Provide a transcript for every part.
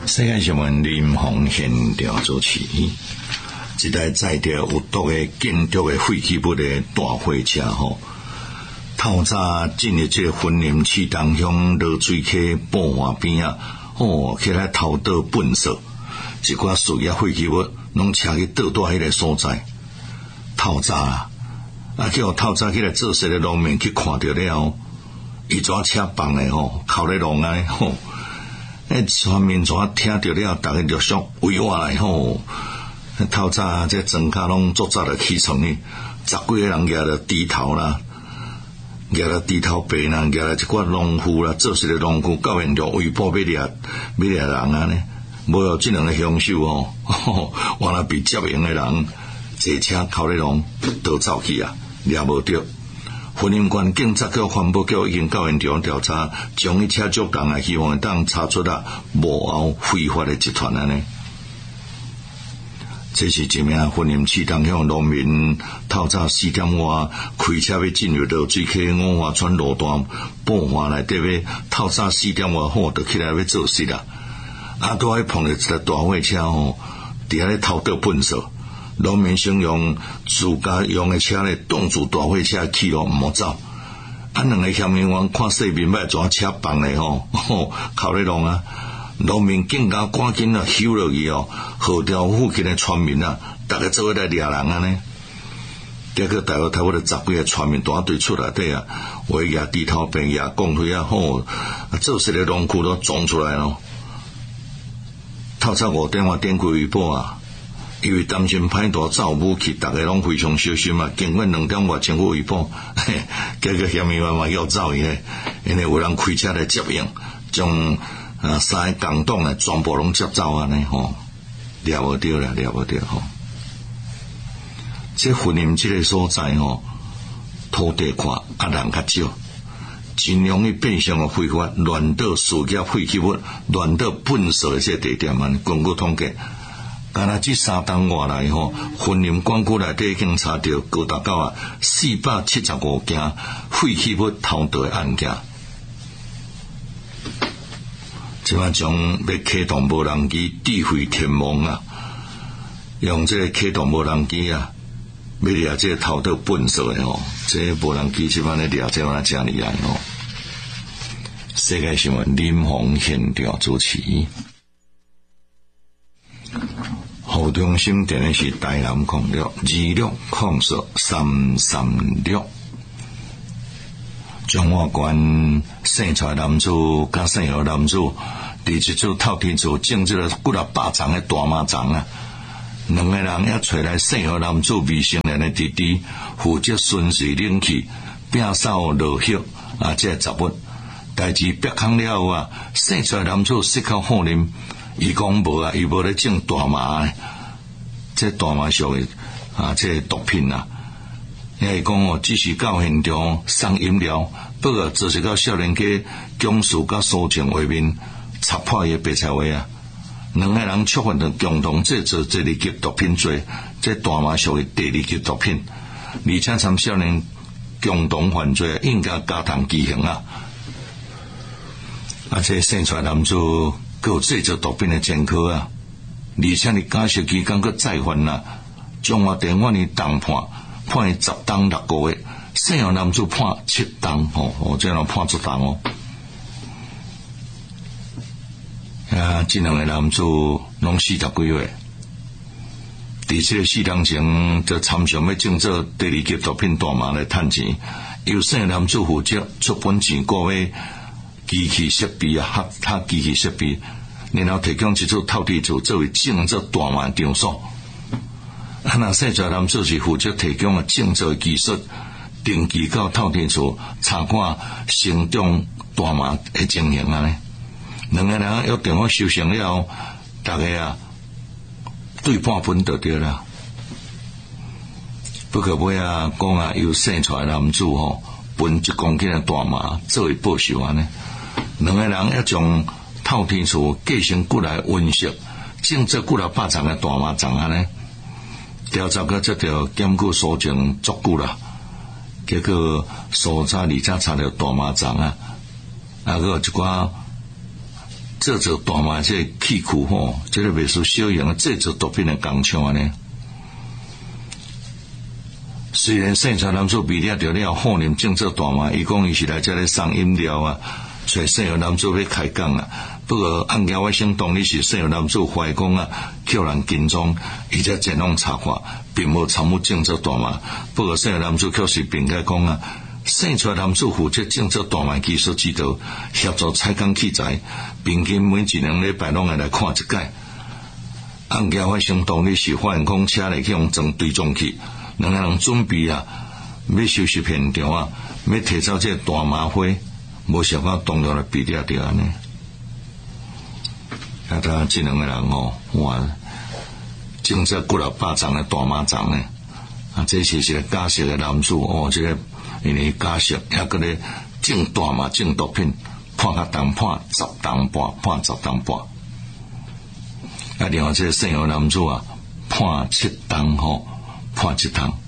世界新闻林鸿现场主持，一台载着有毒的建筑的废弃物的大货车透早进入这个云林市东乡落水溪宝华边啊，起来偷倒粪扫，一寡树叶废弃物拢车去倒在迄个所在。透早叫透早起来做事的农民去看到了，伊怎车放的靠咧弄安尼全民怎听到了，大家陆续围过来透早这庄家拢足早就起床呢，10几个人举着猪头啦，举着猪头白啦，举着一寡农夫啦，做事的农夫到现场围捕要掠人安尼，无有这两个凶手原来被接应的人坐车靠咧弄倒走去啊，掠无着。云林县警察局环保局已经到现场调查，将伊车捉人希望当查出幕后非法的集团安尼。这是一名云林市东乡农民，透早4点外开车要进入落水溪五华村路段宝华内底要透早4点外就起来要做事啦。拄仔碰到一台大货车伫遐咧偷倒粪扫。农民想用自家用的车咧挡住大货车去路，毋好走。两个嫌疑犯看势明白怎车放咧靠咧弄啊！农民更加赶紧休落去号召附近的村民大家做伙来掠人安尼。结果大约差不多10几个村民大队出来底话举猪头病举钢腿做事的农区都撞出来咯。透早5点我点开微博因为担心歹大走武器，大家拢非常小心经过2点外前去围捕，结果嫌疑犯嘛要走伊咧，因为有人开车来接应，将3个工党全部拢接走安尼掠无着啦，掠无着这云林这个所在土地宽人较少，真容易变成非法乱倒树叶废弃物、乱倒粪扫的这地点根据统计。敢若这3档外来云林管区内底已经查到高达到475件废弃物偷盗的案件。即摆将要启动无人机智慧天网用这个启动无人机要掠这个偷盗粪扫的这无人机即摆咧掠这真厉害世界新闻林鸿现场主持。好中心电的是台南0626-26-336。彰化县生出来男子甲姓姚男子，伫一处透天厝种这个几若百丛的大麻丛两个人也找来姓姚男子未成年的弟弟，负责顺序领去，摒扫落叶这杂物。代志曝光了后生出来男子适合好啉。伊讲无伊无咧种大麻这大麻属的这毒品伊讲只是到现场送饮料，不过就是到少年家强势甲苏情画面插破伊的白菜花两个人触犯着共同制造这2级毒品罪，这大麻属于第2级毒品，而且参少年共同犯罪应该加重其刑这生出来男子还有制造毒品的前科而且你假释期间还再犯中华地院院重判伊10档6个月，姓姚男子判7档这样判足重这两个男子拢40几岁，伫这4年前就参详要种做第2级毒品大麻来趁钱，由姓男子负责出本钱购买机器设备他机器设备，然后提供一处透地厝作为种植大麻场所。那生出来男子是负责提供种植技术，定期到透地厝参观生长大麻的情形两个人约定好修成了后，大家对半分就对了。不过尾讲由生出来男子分1公斤的大麻作为报酬两个人要将透天厝继承过来温室，种植几若百丛的大麻丛调查到这条检举所情足久啦，结果搜查查到大麻丛还有一寡制作大麻这器具吼，这个袂输小型制作毒品的工厂呢。虽然姓蔡男子被抓到了后年种植大麻，伊讲伊是来这里送饮料啊，所以姓男子要开讲啊。不过案件发生当日是姓男子怀疑讲啊，叫人跟踪，伊才前往查看，并无参与种植大麻。不过姓男子确实辩解讲啊，姓蔡男子负责种植大麻技术指导，协助采购器材，平均每一两礼拜拢会来看一届。案件发生当日是发现讲车内去用装对撞器。两个人准备啊，要收拾现场啊，要提走这大麻花，无想到当场来被抓到安尼。啊，他这两个人哦，哇，种植几了百丛的大麻丛呢。啊，这是一个假释的男子哦，这个因为假释还搁咧种大麻、种毒品，判较重，判10档半，判10档半。啊，另外这个姓杨男子啊，判7档吼。判1档，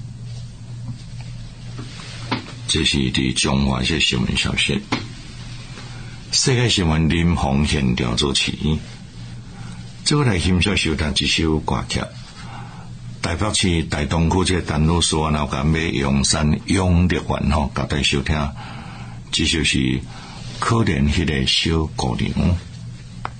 这是伫中华些新闻消息。世界新闻林鸿宪调做起，这个来欣赏收听一首歌曲。台北市大东区这丹路苏安老街买阳山永乐园吼，甲大家收听，这就是可怜迄个小姑娘。